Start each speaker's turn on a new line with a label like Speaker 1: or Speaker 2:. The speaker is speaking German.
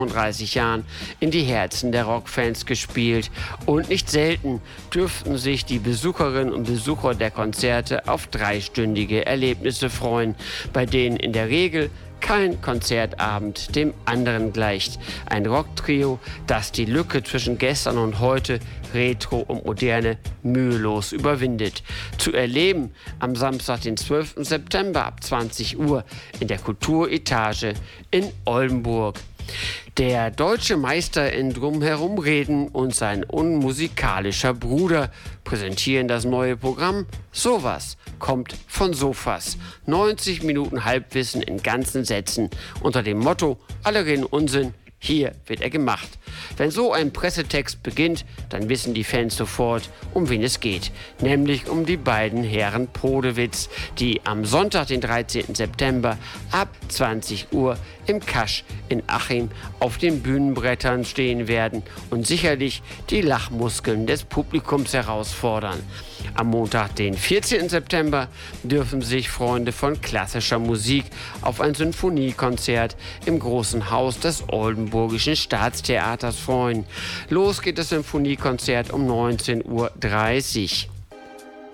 Speaker 1: 30 Jahren in die Herzen der Rockfans gespielt und nicht selten dürften sich die Besucherinnen und Besucher der Konzerte auf dreistündige Erlebnisse freuen, bei denen in der Regel kein Konzertabend dem anderen gleicht. Ein Rocktrio, das die Lücke zwischen gestern und heute, Retro und Moderne, mühelos überwindet. Zu erleben am Samstag, den 12. September ab 20 Uhr in der Kulturetage in Oldenburg. Der deutsche Meister in Drumherumreden und sein unmusikalischer Bruder präsentieren das neue Programm Sowas kommt von Sofas. 90 Minuten Halbwissen in ganzen Sätzen unter dem Motto: alle reden Unsinn, hier wird er gemacht. Wenn so ein Pressetext beginnt, dann wissen die Fans sofort, um wen es geht. Nämlich um die beiden Herren Podewitz, die am Sonntag, den 13. September ab 20 Uhr im Kasch in Achim auf den Bühnenbrettern stehen werden und sicherlich die Lachmuskeln des Publikums herausfordern. Am Montag, den 14. September, dürfen sich Freunde von klassischer Musik auf ein Sinfoniekonzert im Großen Haus des Oldenburgischen Staatstheaters freuen. Los geht das Sinfoniekonzert um 19:30 Uhr.